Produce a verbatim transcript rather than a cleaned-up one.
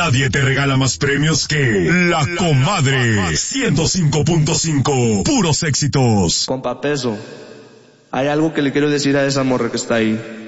Nadie te regala más premios que La Comadre. ciento cinco punto cinco. Puros éxitos. Compa Peso, hay algo que le quiero decir a esa morra que está ahí.